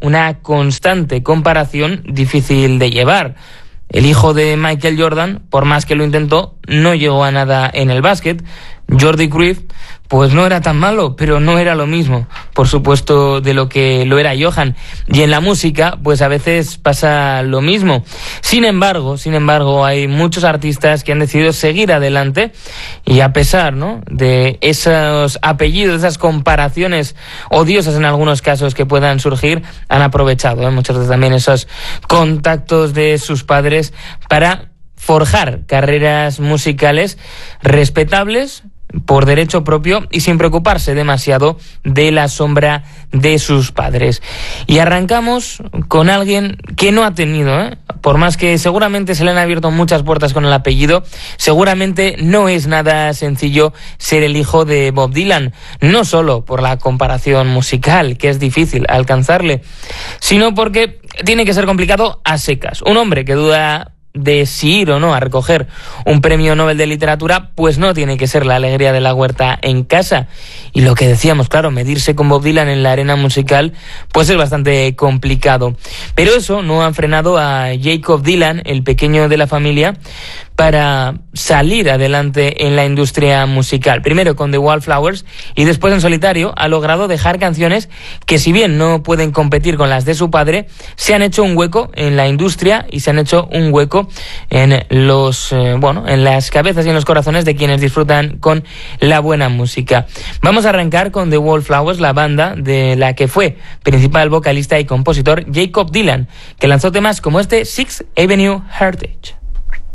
una constante comparación difícil de llevar. El hijo de Michael Jordan, por más que lo intentó, no llegó a nada en el básquet. Jordi Cruyff, pues no era tan malo, pero no era lo mismo, por supuesto, de lo que lo era Johan. Y en la música, pues a veces pasa lo mismo. Sin embargo, hay muchos artistas que han decidido seguir adelante y a pesar, ¿no?, de esos apellidos, esas comparaciones odiosas en algunos casos que puedan surgir, han aprovechado, muchas veces también esos contactos de sus padres para forjar carreras musicales respetables por derecho propio y sin preocuparse demasiado de la sombra de sus padres. Y arrancamos con alguien que no ha tenido, por más que seguramente se le han abierto muchas puertas con el apellido, seguramente no es nada sencillo ser el hijo de Bob Dylan, no solo por la comparación musical, que es difícil alcanzarle, sino porque tiene que ser complicado a secas. Un hombre que duda de si ir o no a recoger un premio Nobel de literatura, pues no tiene que ser la alegría de la huerta en casa. Y lo que decíamos, claro, medirse con Bob Dylan en la arena musical, pues es bastante complicado. Pero eso no ha frenado a Jacob Dylan, el pequeño de la familia, para salir adelante en la industria musical. Primero con The Wallflowers y después en solitario ha logrado dejar canciones que, si bien no pueden competir con las de su padre, se han hecho un hueco en la industria y se han hecho un hueco en los en las cabezas y en los corazones de quienes disfrutan con la buena música. Vamos a arrancar con The Wallflowers, la banda de la que fue principal vocalista y compositor Jacob Dylan, que lanzó temas como este Sixth Avenue Heritage.